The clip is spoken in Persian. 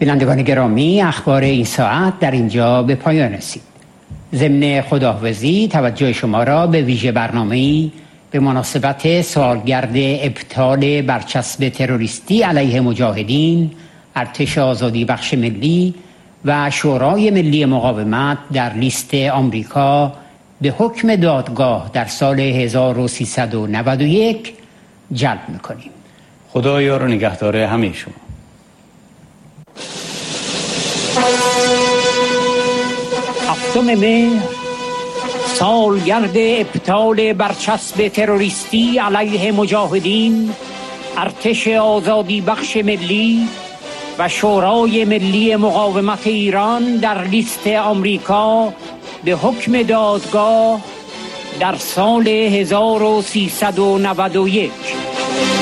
بینندگان گرامی، اخبار این ساعت در اینجا به پایان رسید. ضمن خداحافظی توجه شما را به ویژه برنامه‌ای به مناسبت سالگرد ابطال برچسب تروریستی علیه مجاهدین، ارتش آزادی بخش ملی و شورای ملی مقاومت در لیست آمریکا به حکم دادگاه در سال 1391 جلب می‌کنیم. خدا یار و نگهدار همه شما. هفتم مهر سالگرد ابطال برچسب تروریستی علیه مجاهدین، ارتش آزادی بخش ملی و شورای ملی مقاومت ایران در لیست آمریکا به حکم دادگاه در سال 1391.